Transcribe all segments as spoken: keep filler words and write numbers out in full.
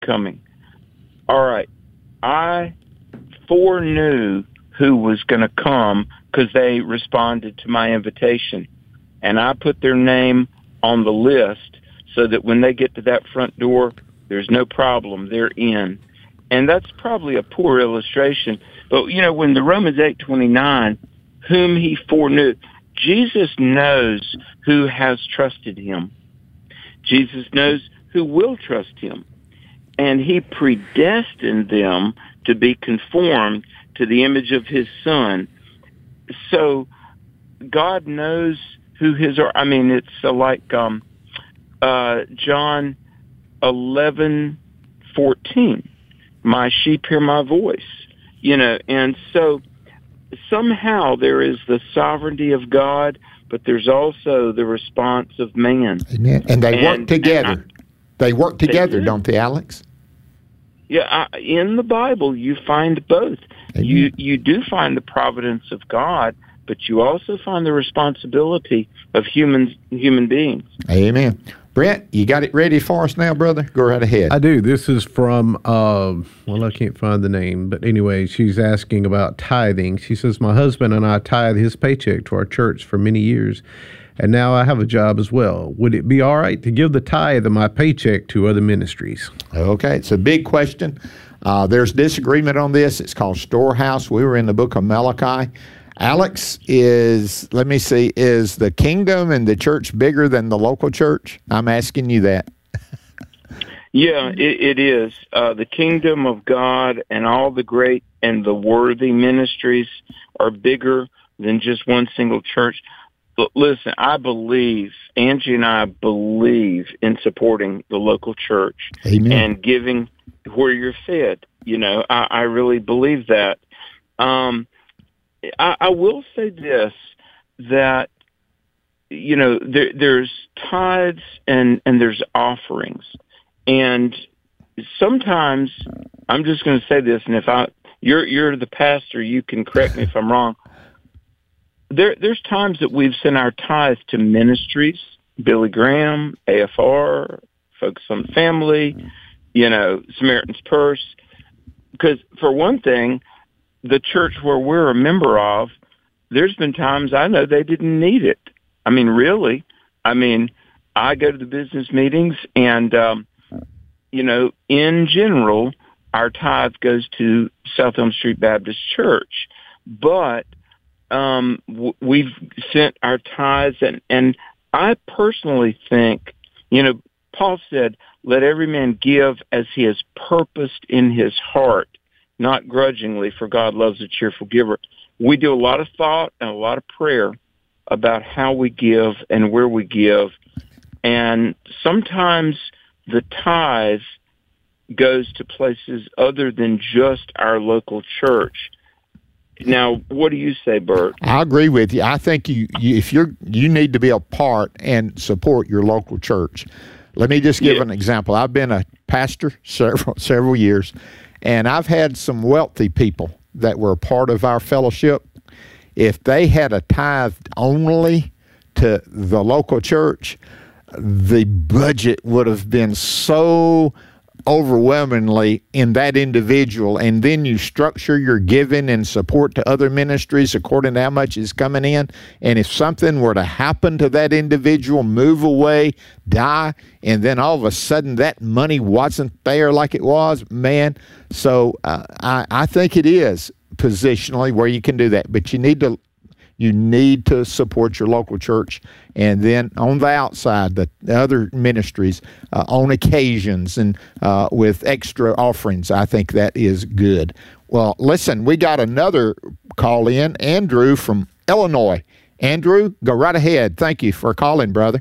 coming. All right. I foreknew who was going to come because they responded to my invitation. And I put their name on the list so that when they get to that front door, there's no problem. They're in. And that's probably a poor illustration. But, you know, when the Romans eight twenty-nine, whom he foreknew, Jesus knows who has trusted him. Jesus knows who will trust him. And he predestined them to be conformed to the image of his Son. So God knows who his are. I mean, it's uh, like um, uh, John eleven fourteen. My sheep hear my voice. You know, and so somehow there is the sovereignty of God, but there's also the response of man. Amen. And they and, work together. I, they work together, they do. Don't they, Alex? Yeah, I, in the Bible, you find both. Amen. You you do find the providence of God, but you also find the responsibility of humans, human beings. Amen. Brett, you got it ready for us now, brother? Go right ahead. I do. This is from, uh, well, I can't find the name, but anyway, she's asking about tithing. She says, my husband and I tithe his paycheck to our church for many years, and now I have a job as well. Would it be all right to give the tithe of my paycheck to other ministries? Okay, it's a big question. Uh, there's disagreement on this. It's called storehouse. We were in the book of Malachi. Alex, is, let me see, is the kingdom and the church bigger than the local church? I'm asking you that. Yeah, it, it is. Uh, the kingdom of God and all the great and the worthy ministries are bigger than just one single church. But listen, I believe, Angie and I believe in supporting the local church. Amen. And giving where you're fed. You know, I, I really believe that. Um, I, I will say this, that, you know, there, there's tithes and, and there's offerings. And sometimes, I'm just going to say this, and if I, you're, you're the pastor, you can correct me if I'm wrong. There, there's times that we've sent our tithes to ministries, Billy Graham, A F R, Focus on the Family, you know, Samaritan's Purse. Because for one thing, the church where we're a member of, there's been times I know they didn't need it. I mean, really. I mean, I go to the business meetings and, um, you know, in general, our tithe goes to South Elm Street Baptist Church. But um, w- we've sent our tithes, and, and I personally think, you know, Paul said, let every man give as he has purposed in his heart, not grudgingly, for God loves a cheerful giver. We do a lot of thought and a lot of prayer about how we give and where we give. And sometimes the tithe goes to places other than just our local church. Now, what do you say, Bert? I agree with you. I think you, you if you're you need to be a part and support your local church. Let me just give yeah. an example. I've been a pastor several several years, and I've had some wealthy people that were a part of our fellowship. If they had a tithe only to the local church, the budget would have been so overwhelmingly in that individual, and then you structure your giving and support to other ministries according to how much is coming in. And if something were to happen to that individual, move away, die, and then all of a sudden that money wasn't there like it was, man. So uh, I, I think it is positionally where you can do that, but you need to You need to support your local church. And then on the outside, the other ministries, uh, on occasions and uh, with extra offerings, I think that is good. Well, listen, we got another call in, Andrew from Illinois. Andrew, go right ahead. Thank you for calling, brother.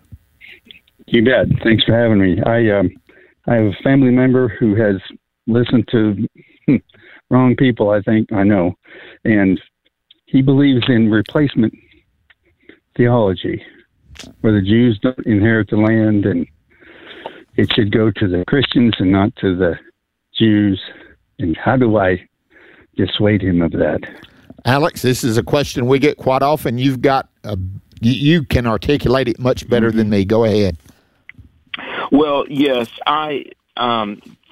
You bet. Thanks for having me. I, um, I have a family member who has listened to wrong people, I think, I know, and he believes in replacement theology, where the Jews don't inherit the land and it should go to the Christians and not to the Jews. And how do I dissuade him of that? Alex, this is a question we get quite often. You've got, a, you, you can articulate it much better mm-hmm. than me. Go ahead. Well, yes, I um,